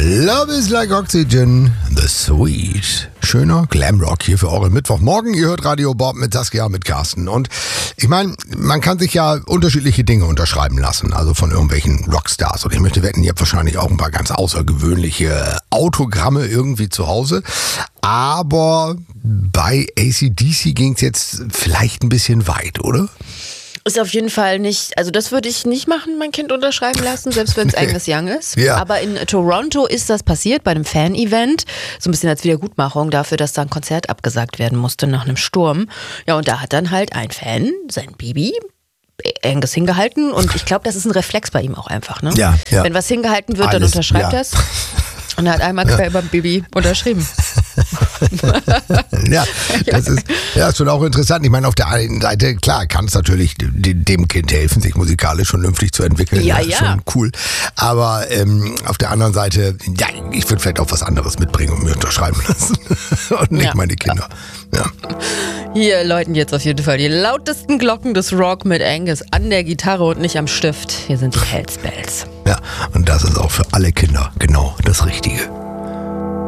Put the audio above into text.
Love is like oxygen, the sweet. Schöner Glamrock hier für euren Mittwochmorgen. Ihr hört Radio Bob mit Saskia, mit Carsten. Und ich meine, man kann sich ja unterschiedliche Dinge unterschreiben lassen, also von irgendwelchen Rockstars. Und ich möchte wetten, ihr habt wahrscheinlich auch ein paar ganz außergewöhnliche Autogramme irgendwie zu Hause. Aber bei AC/DC ging es jetzt vielleicht ein bisschen weit, oder? Ist auf jeden Fall nicht, also das würde ich nicht machen, mein Kind unterschreiben lassen, selbst wenn es Angus Young ist. Ja. Aber in Toronto ist das passiert bei einem Fan-Event, so ein bisschen als Wiedergutmachung dafür, dass da ein Konzert abgesagt werden musste nach einem Sturm. Ja, und da hat dann halt ein Fan sein Baby Angus hingehalten und ich glaube, das ist ein Reflex bei ihm auch einfach, ne? Ja. Wenn was hingehalten wird, dann unterschreibt er es. Und er hat einmal quer beim Baby unterschrieben. Ja, das ist schon auch interessant. Ich meine, auf der einen Seite, klar, kann es natürlich dem Kind helfen, sich musikalisch vernünftig zu entwickeln. Ja, das ist schon cool. Aber auf der anderen Seite, ja, ich würde vielleicht auch was anderes mitbringen und mir unterschreiben lassen. Und nicht meine Kinder. Ja. Hier läuten jetzt auf jeden Fall die lautesten Glocken des Rock mit Angus an der Gitarre und nicht am Stift. Hier sind die Hellspells. Ja, und das ist auch für alle Kinder genau das Richtige.